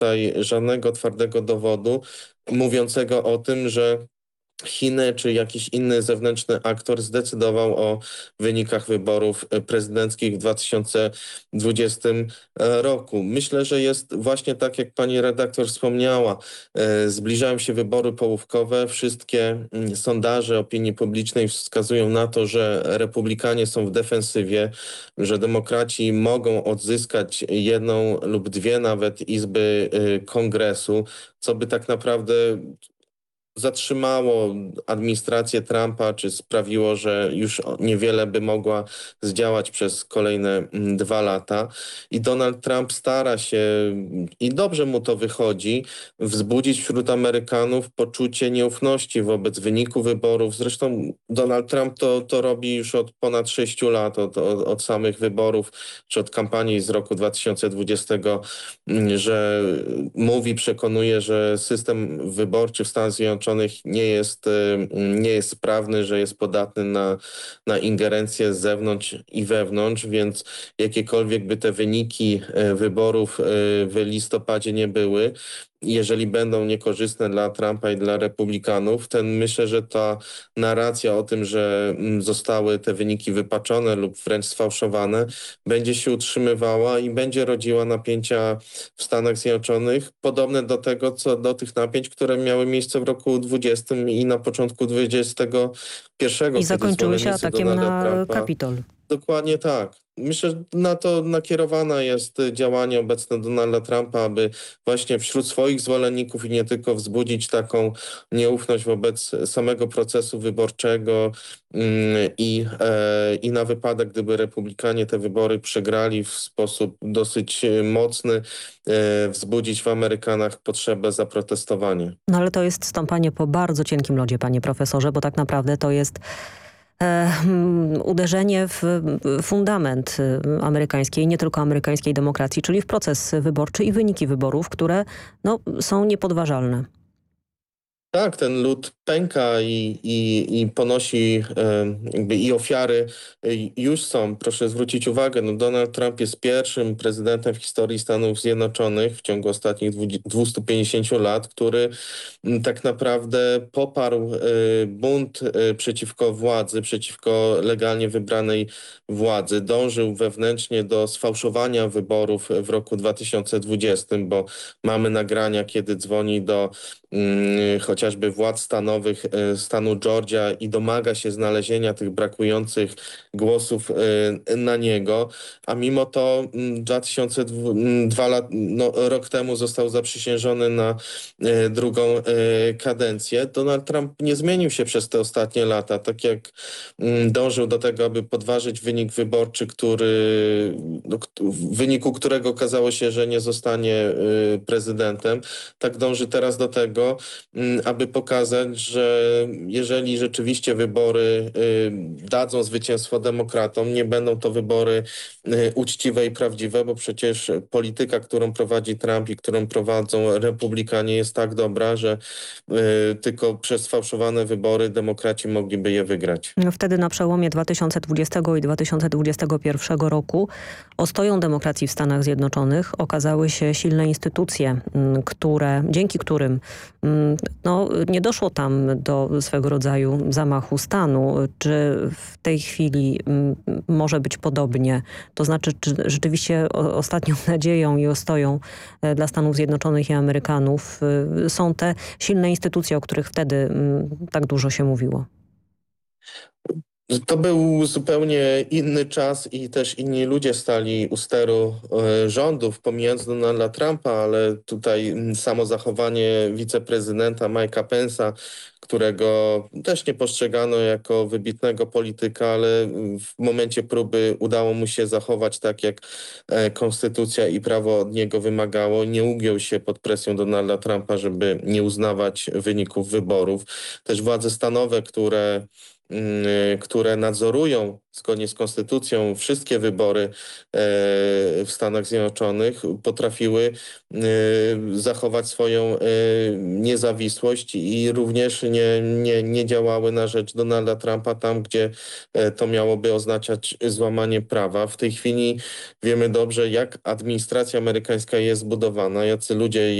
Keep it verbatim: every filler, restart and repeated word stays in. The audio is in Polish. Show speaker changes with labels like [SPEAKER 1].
[SPEAKER 1] tutaj żadnego twardego dowodu mówiącego o tym, że Chiny czy jakiś inny zewnętrzny aktor zdecydował o wynikach wyborów prezydenckich w dwa tysiące dwudziestym roku. Myślę, że jest właśnie tak, jak pani redaktor wspomniała. e, Zbliżają się wybory połówkowe. Wszystkie mm, sondaże opinii publicznej wskazują na to, że republikanie są w defensywie, że demokraci mogą odzyskać jedną lub dwie nawet izby y, kongresu, co by tak naprawdę zatrzymało administrację Trumpa, czy sprawiło, że już o- niewiele by mogła zdziałać przez kolejne mm, dwa lata. I Donald Trump stara się, mm, i dobrze mu to wychodzi, wzbudzić wśród Amerykanów poczucie nieufności wobec wyniku wyborów. Zresztą Donald Trump to, to robi już od ponad sześciu lat, od, od, od samych wyborów, czy od kampanii z roku dwa tysiące dwudziestego, mm, że mówi, przekonuje, że system wyborczy w Stanach Zjednoczonych nie jest, y, nie jest sprawny, że jest podatny na, na ingerencję z zewnątrz i wewnątrz, więc jakiekolwiek by te wyniki y, wyborów y, w listopadzie nie były, jeżeli będą niekorzystne dla Trumpa i dla Republikanów, to myślę, że ta narracja o tym, że mm, zostały te wyniki wypaczone lub wręcz sfałszowane, będzie się utrzymywała i będzie rodziła napięcia w Stanach Zjednoczonych, podobne do tego, co do tych napięć, które miały miejsce w roku dwudziestym i na początku dwudziestego pierwszego,
[SPEAKER 2] I
[SPEAKER 1] kiedy
[SPEAKER 2] zakończyły się
[SPEAKER 1] zwolennicy
[SPEAKER 2] atakiem
[SPEAKER 1] Donalda
[SPEAKER 2] na
[SPEAKER 1] Trumpa.
[SPEAKER 2] Kapitol.
[SPEAKER 1] Dokładnie tak. Myślę, że na to nakierowane jest działanie obecne Donalda Trumpa, aby właśnie wśród swoich zwolenników i nie tylko wzbudzić taką nieufność wobec samego procesu wyborczego mm, i, e, i na wypadek, gdyby Republikanie te wybory przegrali w sposób dosyć e, mocny, e, wzbudzić w Amerykanach potrzebę zaprotestowania.
[SPEAKER 2] No ale to jest stąpanie po bardzo cienkim lodzie, panie profesorze, bo tak naprawdę to jest e, mm, uderzenie w w fundament y, amerykańskiej, nie tylko amerykańskiej demokracji, czyli w proces wyborczy i wyniki wyborów, które no, są niepodważalne.
[SPEAKER 1] Tak, ten lud pęka i, i, i ponosi e, jakby i ofiary e, już są. Proszę zwrócić uwagę, no Donald Trump jest pierwszym prezydentem w historii Stanów Zjednoczonych w ciągu ostatnich dwustu pięćdziesięciu lat, który m, tak naprawdę poparł e, bunt e, przeciwko władzy, przeciwko legalnie wybranej władzy. Dążył wewnętrznie do sfałszowania wyborów w roku dwa tysiące dwudziestym, bo mamy nagrania, kiedy dzwoni do mm, chociażby władz stanowych e, stanu Georgia i domaga się znalezienia tych brakujących głosów e, na niego, a mimo to mm, dwa tysiące dwa lat, no, rok temu został zaprzysiężony na e, drugą e, kadencję. Donald Trump nie zmienił się przez te ostatnie lata, tak jak mm, dążył do tego, aby podważyć wynik wyborczy, który, no, w wyniku którego okazało się, że nie zostanie e, prezydentem, tak dąży teraz do tego, mm, aby pokazać, że jeżeli rzeczywiście wybory y, dadzą zwycięstwo demokratom, nie będą to wybory y, uczciwe i prawdziwe, bo przecież polityka, którą prowadzi Trump i którą prowadzą Republikanie, jest tak dobra, że y, tylko przez sfałszowane wybory demokraci mogliby je wygrać.
[SPEAKER 2] Wtedy na przełomie dwa tysiące dwudziestego i dwa tysiące dwudziestego pierwszego roku ostoją demokracji w Stanach Zjednoczonych okazały się silne instytucje, mm, które, dzięki którym mm, no, nie doszło tam do swego rodzaju zamachu stanu. Czy w tej chwili mm, może być podobnie? To znaczy, czy rzeczywiście o, ostatnią nadzieją i ostoją e, dla Stanów Zjednoczonych i Amerykanów y, są te silne instytucje, o których wtedy mm, tak dużo się mówiło?
[SPEAKER 1] To był zupełnie inny czas i też inni ludzie stali u steru e, rządów, pomijając Donalda Trumpa, ale tutaj mm, samo zachowanie wiceprezydenta Mike'a Pence'a, którego też nie postrzegano jako wybitnego polityka, ale w momencie próby udało mu się zachować tak, jak e, konstytucja i prawo od niego wymagało. Nie ugiął się pod presją Donalda Trumpa, żeby nie uznawać wyników wyborów. Też władze stanowe, które które nadzorują zgodnie z konstytucją wszystkie wybory w Stanach Zjednoczonych, potrafiły zachować swoją niezawisłość i również nie, nie, nie działały na rzecz Donalda Trumpa tam, gdzie to miałoby oznaczać złamanie prawa. W tej chwili wiemy dobrze, jak administracja amerykańska jest zbudowana, jacy ludzie